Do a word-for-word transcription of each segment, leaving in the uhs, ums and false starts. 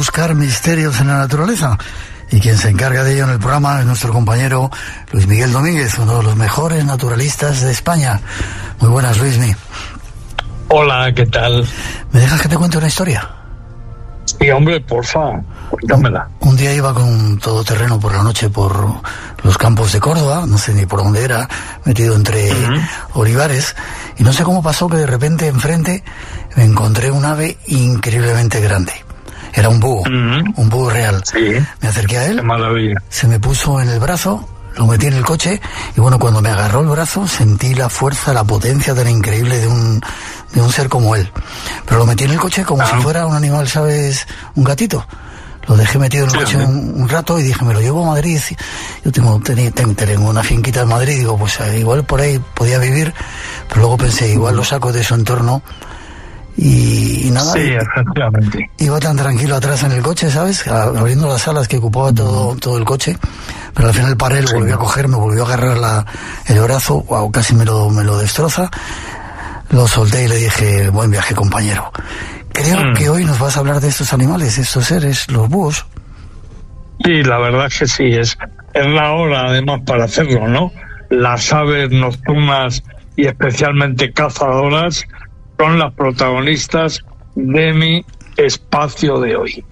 buscar misterios en la naturaleza. Y quien se encarga de ello en el programa es nuestro compañero Luis Miguel Domínguez, uno de los mejores naturalistas de España. Muy buenas, Luismi. Hola, ¿qué tal? ¿Me dejas que te cuente una historia? Sí, hombre, porfa, cuéntamela. Un, un día iba con un todoterreno por la noche por los campos de Córdoba, no sé ni por dónde era, metido entre uh-huh. olivares, y no sé cómo pasó que de repente enfrente me encontré un ave increíblemente grande. Era un búho, uh-huh. un búho real. Sí. Me acerqué a él, qué maravilla. Se me puso en el brazo, lo metí en el coche, y bueno, cuando me agarró el brazo sentí la fuerza, la potencia tan increíble de un, de un ser como él. Pero lo metí en el coche como ah. si fuera un animal, ¿sabes? Un gatito. Lo dejé metido en el sí, coche un, un rato y dije, me lo llevo a Madrid. Yo tengo, tenía, tengo una finquita en Madrid, digo, pues igual por ahí podía vivir, pero luego pensé, igual lo saco de su entorno. Y, y nada, sí, efectivamente. Iba tan tranquilo atrás en el coche, ¿sabes? Abriendo las alas que ocupaba todo, todo el coche. Pero al final paré, lo sí. volví a coger, me volvió a agarrar la, el brazo, wow, casi me lo, me lo destroza. Lo solté y le dije, buen viaje, compañero. Creo mm. que hoy nos vas a hablar de estos animales, estos seres, los búhos. Sí, la verdad es que sí, es, es la hora además para hacerlo, ¿no? Las aves nocturnas y especialmente cazadoras son las protagonistas de mi espacio de hoy.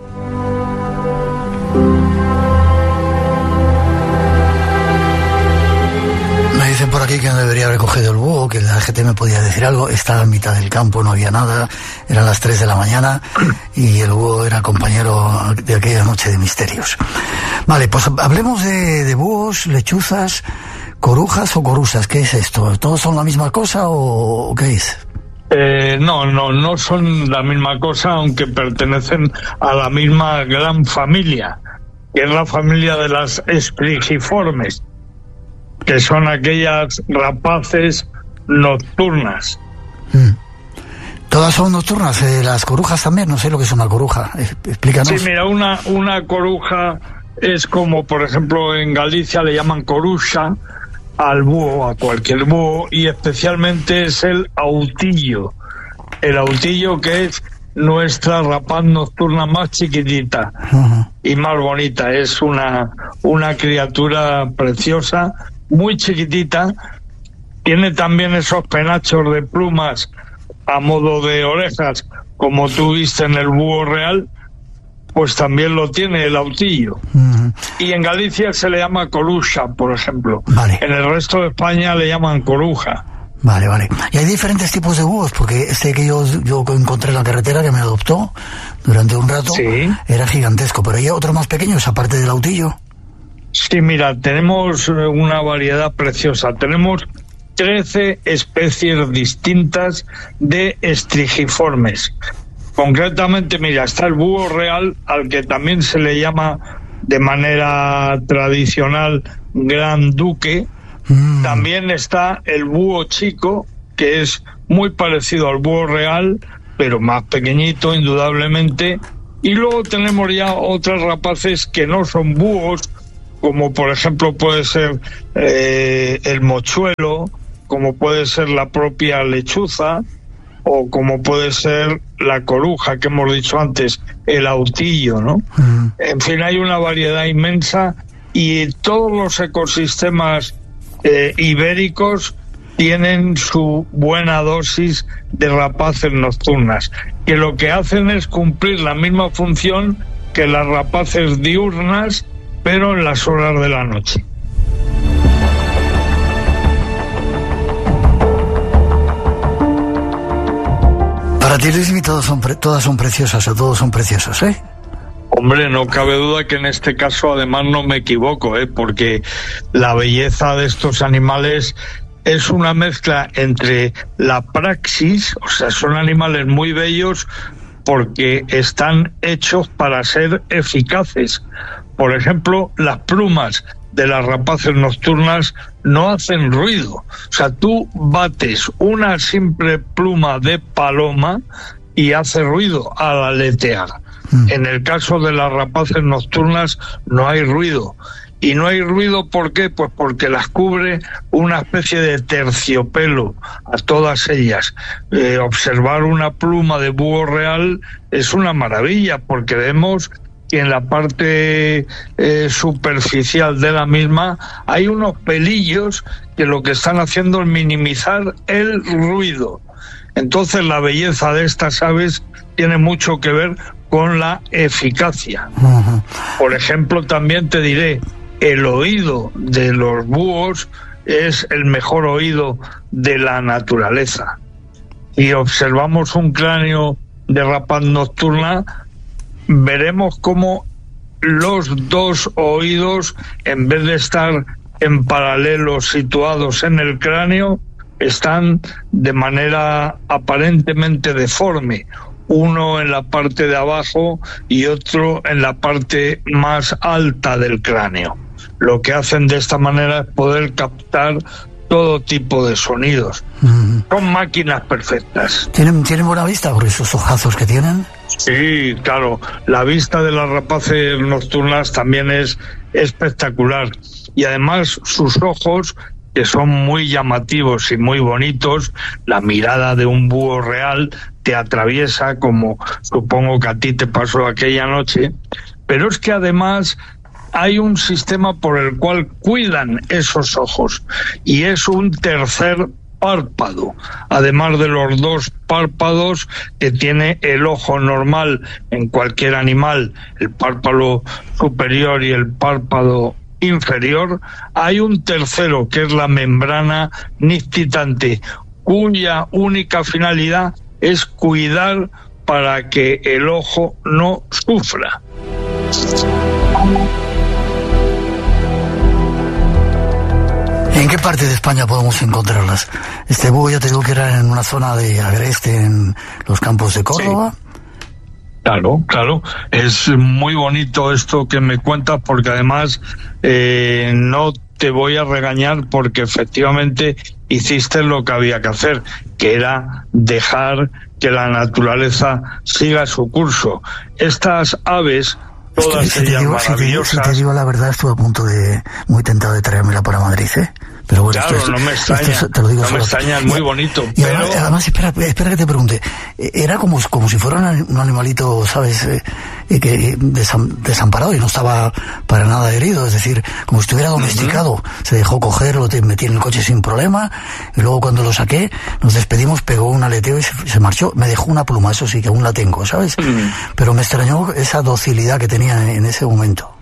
Me dicen por aquí que no debería haber cogido el búho, que la gente me podía decir algo. Estaba en mitad del campo, no había nada, eran las tres de la mañana y el búho era compañero de aquella noche de misterios. Vale, pues hablemos de, de búhos, lechuzas, corujas o corusas. ¿Qué es esto? ¿Todos son la misma cosa o, o qué es? Eh, no, no, no son la misma cosa, aunque pertenecen a la misma gran familia, que es la familia de las espligiformes, que son aquellas rapaces nocturnas. Mm. Todas son nocturnas, eh, las corujas también, no sé lo que es una coruja, explícanos. Sí, mira, una, una coruja es como, por ejemplo, en Galicia le llaman coruxa al búho, a cualquier búho, y especialmente es el autillo. El autillo, que es nuestra rapaz nocturna más chiquitita uh-huh. y más bonita. Es una, una criatura preciosa, muy chiquitita. Tiene también esos penachos de plumas a modo de orejas, como tú viste en el búho real, pues también lo tiene el autillo. Uh-huh. Y en Galicia se le llama coruxa, por ejemplo. Vale. En el resto de España le llaman coruja. Vale, vale. Y hay diferentes tipos de búhos, porque este que yo, yo encontré en la carretera, que me adoptó durante un rato, sí. era gigantesco. Pero hay otros más pequeños, aparte del autillo. Sí, mira, tenemos una variedad preciosa. Tenemos trece especies distintas de estrigiformes. Concretamente, mira, está el búho real, al que también se le llama de manera tradicional gran duque. Mm. También está el búho chico, que es muy parecido al búho real, pero más pequeñito, indudablemente. Y luego tenemos ya otras rapaces que no son búhos, como por ejemplo puede ser eh, el mochuelo, como puede ser la propia lechuza, o como puede ser la coruja, que hemos dicho antes, el autillo, ¿no? Mm. En fin, hay una variedad inmensa y todos los ecosistemas eh, ibéricos tienen su buena dosis de rapaces nocturnas, que lo que hacen es cumplir la misma función que las rapaces diurnas, pero en las horas de la noche. Para ti, Luismi, todos son pre- todas son preciosas o todos son preciosos, ¿eh? Hombre, no cabe duda que en este caso además no me equivoco, ¿eh? Porque la belleza de estos animales es una mezcla entre la praxis, o sea, son animales muy bellos porque están hechos para ser eficaces. Por ejemplo, las plumas de las rapaces nocturnas no hacen ruido. O sea, tú bates una simple pluma de paloma y hace ruido al aletear. Mm. En el caso de las rapaces nocturnas no hay ruido. Y no hay ruido, ¿por qué? Pues porque las cubre una especie de terciopelo a todas ellas. Eh, observar una pluma de búho real es una maravilla, porque vemos que en la parte eh, superficial de la misma hay unos pelillos que lo que están haciendo es minimizar el ruido. Entonces la belleza de estas aves tiene mucho que ver con la eficacia. Uh-huh. Por ejemplo, también te diré, el oído de los búhos es el mejor oído de la naturaleza. Si observamos un cráneo de rapaz nocturna, veremos cómo los dos oídos, en vez de estar en paralelo situados en el cráneo, están de manera aparentemente deforme, uno en la parte de abajo y otro en la parte más alta del cráneo. Lo que hacen de esta manera es poder captar todo tipo de sonidos. Mm. Son máquinas perfectas. ¿Tienen, ¿Tienen buena vista por esos ojazos que tienen? Sí, claro. La vista de las rapaces nocturnas también es espectacular. Y además sus ojos, que son muy llamativos y muy bonitos, la mirada de un búho real te atraviesa, como supongo que a ti te pasó aquella noche, pero es que además hay un sistema por el cual cuidan esos ojos, y es un tercer párpado, además de los dos párpados que tiene el ojo normal en cualquier animal, el párpado superior y el párpado inferior. Hay un tercero que es la membrana nictitante, cuya única finalidad es cuidar para que el ojo no sufra. ¿En qué parte de España podemos encontrarlas? Este búho, ya te digo que era en una zona de agreste, en los campos de Córdoba. Sí. Claro, claro, es muy bonito esto que me cuentas, porque además eh, no te voy a regañar, porque efectivamente hiciste lo que había que hacer, que era dejar que la naturaleza siga su curso. Estas aves, todas es que, ellas si digo, maravillosas... Si te, si te digo la verdad, estuve a punto de, muy tentado de traérmela para Madrid, ¿eh? Pero bueno, claro, esto es, no me extraña, esto es, te lo digo no solo. me extraña, es muy bonito. Y pero... además, además espera, espera que te pregunte, era como, como si fuera un animalito, ¿sabes?, eh, que desam, desamparado y no estaba para nada herido, es decir, como si estuviera domesticado. Uh-huh. Se dejó coger, lo metí en el coche sin problema, y luego cuando lo saqué, nos despedimos, pegó un aleteo y se, se marchó. Me dejó una pluma, eso sí que aún la tengo, ¿sabes? Uh-huh. Pero me extrañó esa docilidad que tenía en, en ese momento.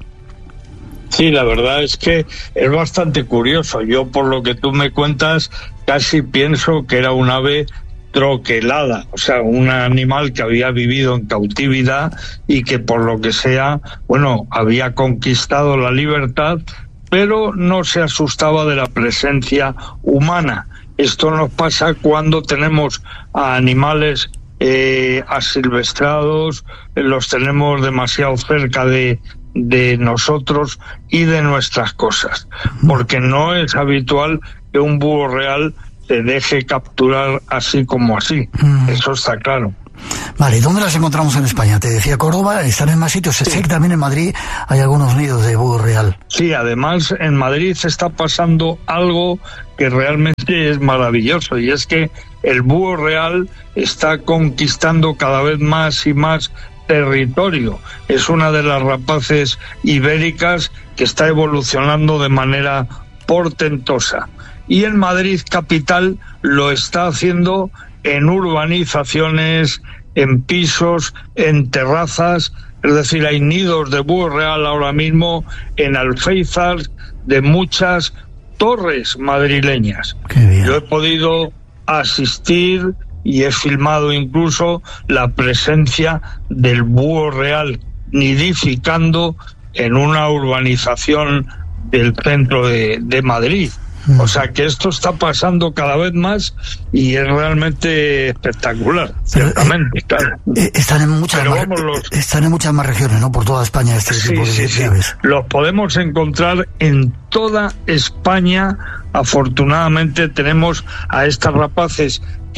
Sí, la verdad es que es bastante curioso. Yo, por lo que tú me cuentas, casi pienso que era un ave troquelada, o sea, un animal que había vivido en cautividad y que, por lo que sea, bueno, había conquistado la libertad, pero no se asustaba de la presencia humana. Esto nos pasa cuando tenemos a animales eh, asilvestrados, los tenemos demasiado cerca de de nosotros y de nuestras cosas, porque no es habitual que un búho real se deje capturar así como así. Mm. Eso está claro. Vale, ¿y dónde las encontramos en España? Te decía Córdoba, están en más sitios. Sí. Sé que también en Madrid hay algunos nidos de búho real. Sí, además en Madrid está pasando algo que realmente es maravilloso, y es que el búho real está conquistando cada vez más y más territorio. Es una de las rapaces ibéricas que está evolucionando de manera portentosa. Y en Madrid capital lo está haciendo en urbanizaciones, en pisos, en terrazas. Es decir, hay nidos de búho real ahora mismo en alféizar de muchas torres madrileñas. Yo he podido asistir y he filmado incluso la presencia del búho real nidificando en una urbanización del centro de, de Madrid. O sea que esto está pasando cada vez más y es realmente espectacular. Pero, ciertamente, eh, claro. Eh, están en muchas Pero más, vamos, los... están en muchas más regiones, ¿no? Por toda España este sí, tipo de sí, sí. aves. Los podemos encontrar en toda España. Afortunadamente tenemos a estas rapaces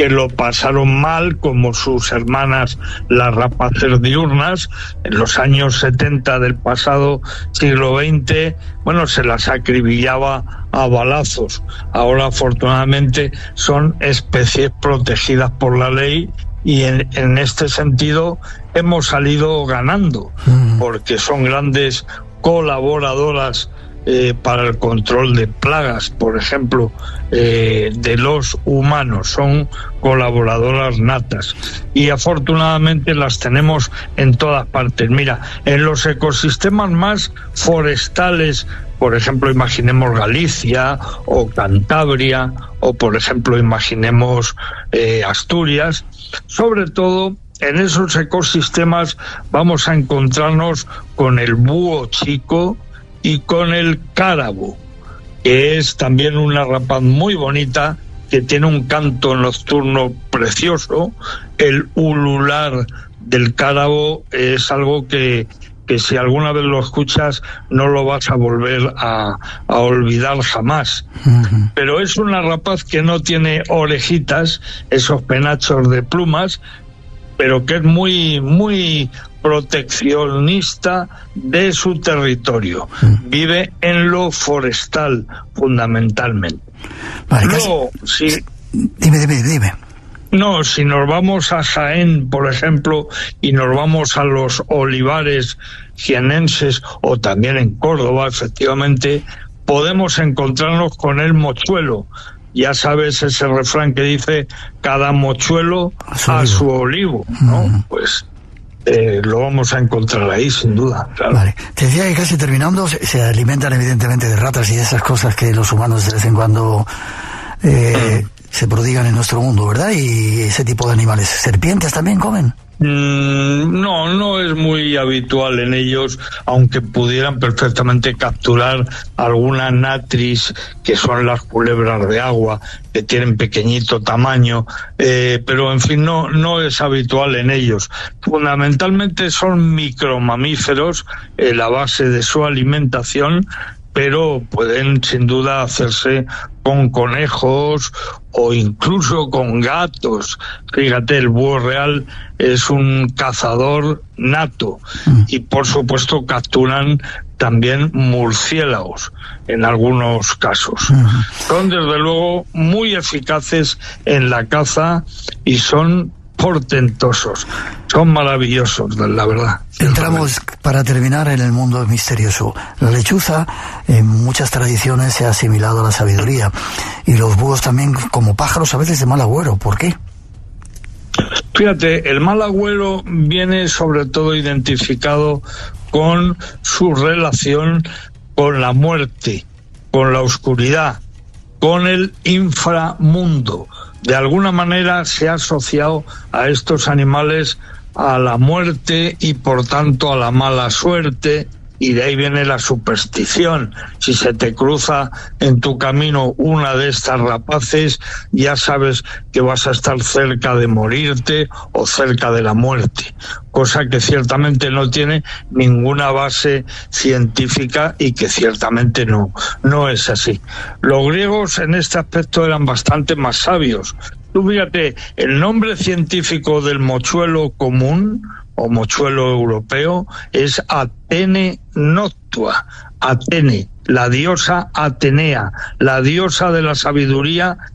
que lo pasaron mal, como sus hermanas las rapaces diurnas, en los años setenta del pasado siglo veinte, bueno, se las acribillaba a balazos. Ahora, afortunadamente, son especies protegidas por la ley y en, en este sentido hemos salido ganando, porque son grandes colaboradoras Eh, para el control de plagas, por ejemplo, eh, de los humanos. Son colaboradoras natas y afortunadamente las tenemos en todas partes. Mira, en los ecosistemas más forestales, por ejemplo, imaginemos Galicia o Cantabria, o por ejemplo imaginemos eh, Asturias, sobre todo en esos ecosistemas vamos a encontrarnos con el búho chico y con el cárabo, que es también una rapaz muy bonita, que tiene un canto nocturno precioso. El ulular del cárabo es algo que, que si alguna vez lo escuchas no lo vas a volver a, a olvidar jamás. Uh-huh. Pero es una rapaz que no tiene orejitas, esos penachos de plumas, pero que es muy, muy proteccionista de su territorio. Mm. Vive en lo forestal, fundamentalmente. Vale, no, si, dime, dime, dime. No, si nos vamos a Jaén, por ejemplo, y nos vamos a los olivares jienenses, o también en Córdoba, efectivamente, podemos encontrarnos con el mochuelo. Ya sabes ese refrán que dice, cada mochuelo a su olivo, ¿no? Mm. Pues Eh, lo vamos a encontrar ahí, sin duda, claro. Vale. Te decía que casi terminando, se, se alimentan evidentemente de ratas y de esas cosas que los humanos de vez en cuando eh, mm. se prodigan en nuestro mundo, ¿verdad? Y ese tipo de animales. ¿Serpientes también comen? Mm, no, no es muy habitual en ellos, aunque pudieran perfectamente capturar alguna natris, que son las culebras de agua, que tienen pequeñito tamaño, eh, pero en fin, no, no es habitual en ellos. Fundamentalmente son micromamíferos, eh, la base de su alimentación, pero pueden sin duda hacerse con conejos o incluso con gatos. Fíjate, el búho real es un cazador nato y por supuesto capturan también murciélagos en algunos casos. Son desde luego muy eficaces en la caza y son portentosos, son maravillosos, la verdad. Entramos, para terminar, en el mundo misterioso. La lechuza en muchas tradiciones se ha asimilado a la sabiduría, y los búhos también como pájaros a veces de mal agüero. ¿Por qué? Fíjate, el mal agüero viene sobre todo identificado con su relación con la muerte, con la oscuridad, con el inframundo. De alguna manera se ha asociado a estos animales a la muerte y por tanto a la mala suerte, y de ahí viene la superstición. Si se te cruza en tu camino una de estas rapaces, ya sabes que vas a estar cerca de morirte o cerca de la muerte, cosa que ciertamente no tiene ninguna base científica y que ciertamente no, no es así. Los griegos en este aspecto eran bastante más sabios. Tú fíjate, el nombre científico del mochuelo común o mochuelo europeo es Atene Noctua. Atene, la diosa Atenea, la diosa de la sabiduría